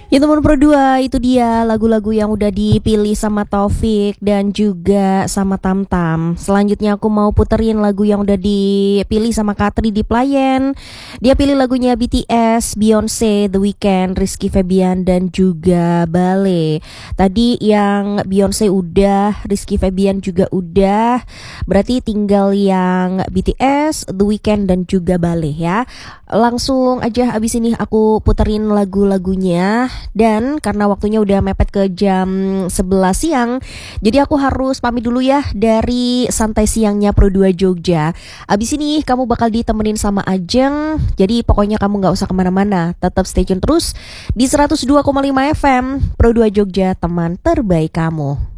Ya teman Pro 2, itu dia lagu-lagu yang udah dipilih sama Taufik dan juga sama Tamtam. Selanjutnya aku mau puterin lagu yang udah dipilih sama Katri di Playen. Dia pilih lagunya BTS, Beyonce, The Weeknd, Rizky Febian dan juga Bale. Tadi yang Beyonce udah, Rizky Febian juga udah. Berarti tinggal yang BTS, The Weeknd dan juga Bale ya. Langsung aja abis ini aku puterin lagu-lagunya. Dan karena waktunya udah mepet ke jam 11 siang, jadi aku harus pamit dulu ya dari santai siangnya Pro 2 Jogja. Abis ini kamu bakal ditemenin sama Ajeng. Jadi pokoknya kamu gak usah kemana-mana, tetap stay tune terus di 102,5 FM Pro 2 Jogja, teman terbaik kamu.